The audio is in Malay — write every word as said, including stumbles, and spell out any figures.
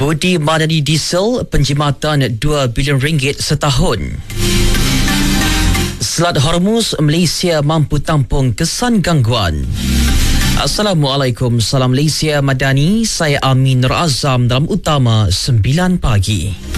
Budi Madani Diesel penjimatan dua bilion ringgit setahun. Selat Hormuz, Malaysia mampu tampung kesan gangguan. Assalamualaikum, salam Malaysia Madani. Saya Amin Nur Azam dalam Utama sembilan pagi.